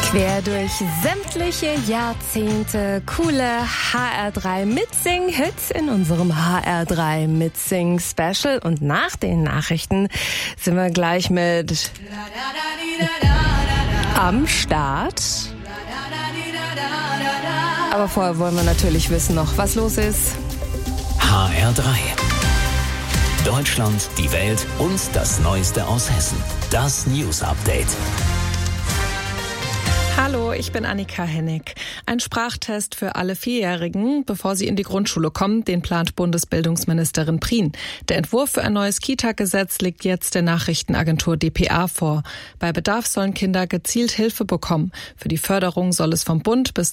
Quer durch sämtliche Jahrzehnte coole HR3 Mitsing-Hits in unserem HR3 Mitsing-Special. Und nach den Nachrichten sind wir gleich mit am Start. Aber vorher wollen wir natürlich wissen noch, was los ist. HR3. Deutschland, die Welt und das Neueste aus Hessen. Das News Update. Hallo, ich bin Annika Hennig. Ein Sprachtest für alle Vierjährigen, bevor sie in die Grundschule kommen, den plant Bundesbildungsministerin Prien. Der Entwurf für ein neues Kita-Gesetz liegt jetzt der Nachrichtenagentur dpa vor. Bei Bedarf sollen Kinder gezielt Hilfe bekommen. Für die Förderung soll es vom Bund bis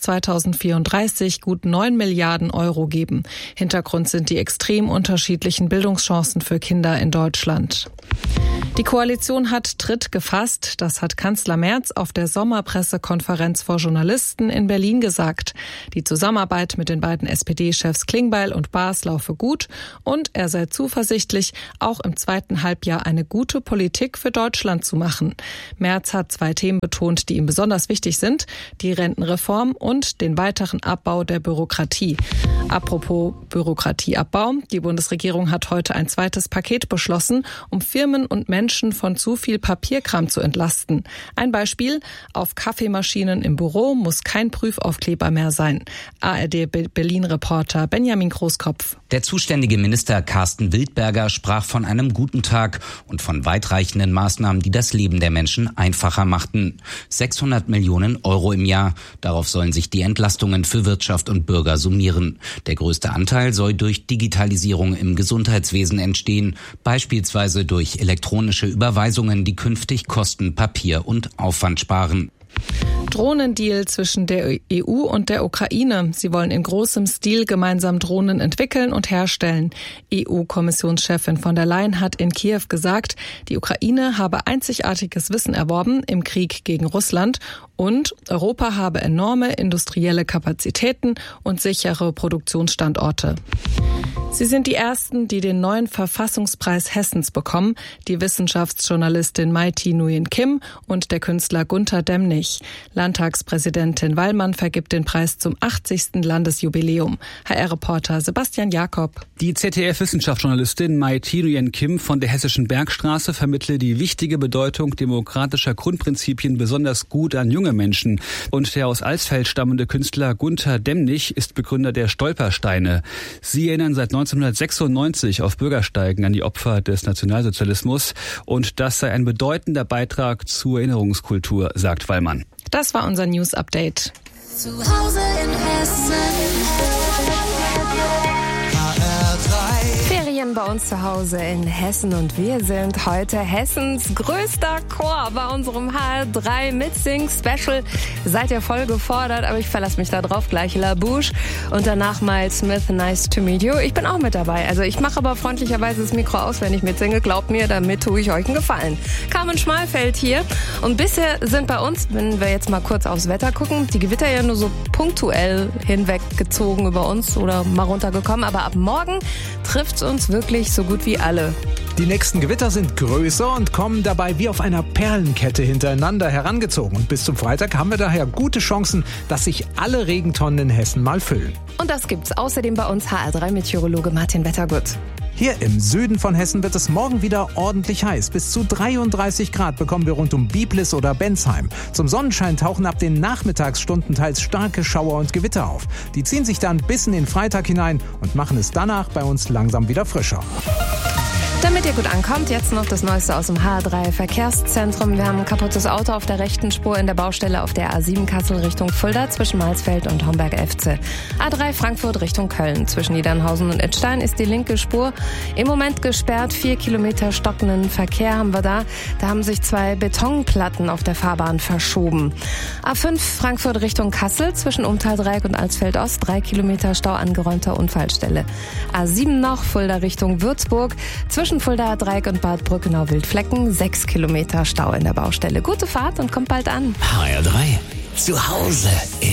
2034 gut 9 Milliarden Euro geben. Hintergrund sind die extrem unterschiedlichen Bildungschancen für Kinder in Deutschland. Die Koalition hat Tritt gefasst, das hat Kanzler Merz auf der Sommerpressekonferenz vor Journalisten in Berlin gesagt. Die Zusammenarbeit mit den beiden SPD-Chefs Klingbeil und Baas laufe gut und er sei zuversichtlich, auch im zweiten Halbjahr eine gute Politik für Deutschland zu machen. Merz hat 2 Themen betont, die ihm besonders wichtig sind, die Rentenreform und den weiteren Abbau der Bürokratie. Apropos Bürokratieabbau, die Bundesregierung hat heute ein zweites Paket beschlossen, um Firmen und Menschen von zu viel Papierkram zu entlasten. Ein Beispiel: Auf Kaffeemaschinen im Büro muss kein Prüfaufkleber mehr sein. ARD-Berlin-Reporter Benjamin Großkopf. Der zuständige Minister Carsten Wildberger sprach von einem guten Tag und von weitreichenden Maßnahmen, die das Leben der Menschen einfacher machten. 600 Millionen Euro im Jahr. Darauf sollen sich die Entlastungen für Wirtschaft und Bürger summieren. Der größte Anteil soll durch Digitalisierung im Gesundheitswesen entstehen, beispielsweise durch elektronische Überweisungen, die künftig Kosten, Papier und Aufwand sparen. Drohnendeal zwischen der EU und der Ukraine. Sie wollen in großem Stil gemeinsam Drohnen entwickeln und herstellen. EU-Kommissionschefin von der Leyen hat in Kiew gesagt, die Ukraine habe einzigartiges Wissen erworben im Krieg gegen Russland und Europa habe enorme industrielle Kapazitäten und sichere Produktionsstandorte. Sie sind die Ersten, die den neuen Verfassungspreis Hessens bekommen, die Wissenschaftsjournalistin Mai-Thi Nguyen Kim und der Künstler Gunter Demnig. Landtagspräsidentin Wallmann vergibt den Preis zum 80. Landesjubiläum. HR-Reporter Sebastian Jakob. Die ZDF-Wissenschaftsjournalistin Mai-Thi Nguyen Kim von der Hessischen Bergstraße vermittle die wichtige Bedeutung demokratischer Grundprinzipien besonders gut an junge Menschen. Und der aus Alsfeld stammende Künstler Gunter Demnig ist Begründer der Stolpersteine. Sie erinnern seit 1996 auf Bürgersteigen an die Opfer des Nationalsozialismus. Und das sei ein bedeutender Beitrag zur Erinnerungskultur, sagt Wallmann. Das war unser News-Update. Zu Hause in Hessen. Ferien bei uns zu Hause in Hessen und wir sind heute Hessens größter Chor bei unserem HR3 Mitsing Special. Seid ihr voll gefordert, aber ich verlasse mich da drauf. Gleich La Bouche und danach Miles Smith, Nice to Meet You. Ich bin auch mit dabei. Also ich mache aber freundlicherweise das Mikro aus, wenn ich mitsinge. Glaubt mir, damit tue ich euch einen Gefallen. Carmen Schmalfeld hier und bisher sind bei uns, wenn wir jetzt mal kurz aufs Wetter gucken, die Gewitter ja nur so punktuell hinweggezogen über uns oder mal runtergekommen, aber ab morgen trifft's uns wirklich so gut wie alle. Die nächsten Gewitter sind größer und kommen dabei wie auf einer Perlenkette hintereinander herangezogen. Und bis zum Freitag haben wir daher gute Chancen, dass sich alle Regentonnen in Hessen mal füllen. Und das gibt's außerdem bei uns HR3-Meteorologe Martin Wettergut. Hier im Süden von Hessen wird es morgen wieder ordentlich heiß. Bis zu 33 Grad bekommen wir rund um Biblis oder Bensheim. Zum Sonnenschein tauchen ab den Nachmittagsstunden teils starke Schauer und Gewitter auf. Die ziehen sich dann bis in den Freitag hinein und machen es danach bei uns langsam wieder frischer. Damit ihr gut ankommt, jetzt noch das Neueste aus dem HR3 Verkehrszentrum. Wir haben ein kaputtes Auto auf der rechten Spur in der Baustelle auf der A7 Kassel Richtung Fulda zwischen Marsfeld und Homberg-Efze. A3 Frankfurt Richtung Köln. Zwischen Niedernhausen und Idstein ist die linke Spur im Moment gesperrt. 4 Kilometer stockenden Verkehr haben wir da. Da haben sich 2 Betonplatten auf der Fahrbahn verschoben. A5 Frankfurt Richtung Kassel zwischen Umtal-Dreieck und Alsfeld-Ost. 3 Kilometer Stau angeräumter Unfallstelle. A7 noch Fulda Richtung Würzburg. Zwischen Fulda Dreieck und Bad Brückenau-Wildflecken 6 Kilometer Stau in der Baustelle. Gute Fahrt und kommt bald an. HR3 zu Hause.